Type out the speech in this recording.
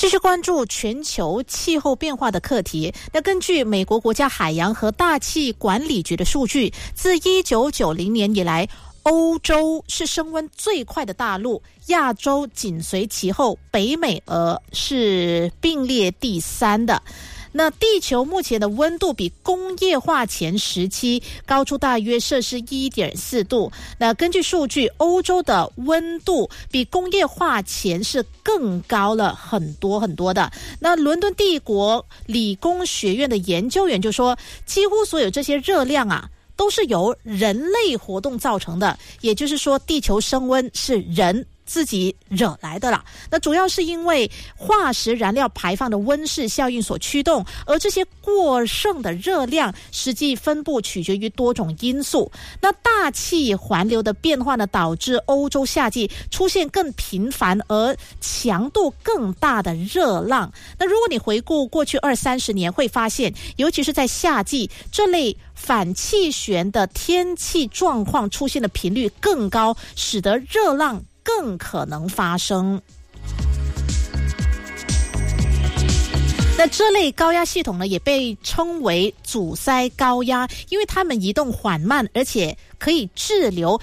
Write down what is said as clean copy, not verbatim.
继续关注全球气候变化的课题。那根据美国国家海洋和大气管理局的数据，自1990年以来，欧洲是升温最快的大陆，亚洲紧随其后，北美是并列第3的。那地球目前的温度比工业化前时期高出大约摄氏 1.4 度。那根据数据，欧洲的温度比工业化前是更高了很多很多的。那伦敦帝国理工学院的研究员就说，几乎所有这些热量都是由人类活动造成的，也就是说地球升温是人自己惹来的啦。那主要是因为化石燃料排放的温室效应所驱动，而这些过剩的热量实际分布取决于多种因素。那大气环流的变化呢，导致欧洲夏季出现更频繁而强度更大的热浪。那如果你回顾过去20-30年，会发现尤其是在夏季，这类反气旋的天气状况出现的频率更高，使得热浪更可能发生。那这类高压系统呢，也被称为阻塞高压，因为它们移动缓慢，而且可以滞留，